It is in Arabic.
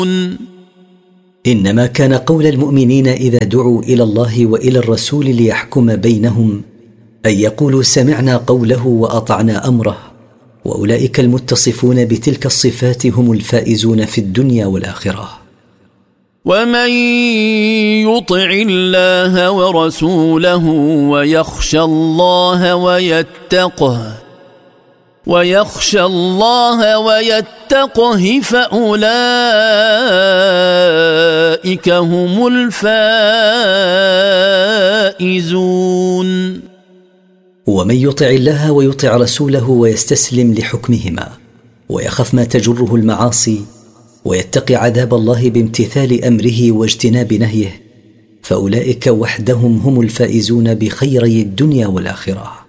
إنما كان قول المؤمنين إذا دعوا إلى الله وإلى الرسول ليحكم بينهم أن يقولوا سمعنا قوله وأطعنا أمره، وأولئك المتصفون بتلك الصفات هم الفائزون في الدنيا والآخرة. ومن يطع الله ورسوله ويخشى الله ويتقه فأولئك هم الفائزون. ومن يطع الله ويطع رسوله ويستسلم لحكمهما ويخف ما تجره المعاصي ويتقي عذاب الله بامتثال أمره واجتناب نهيه، فأولئك وحدهم هم الفائزون بخيري الدنيا والآخرة.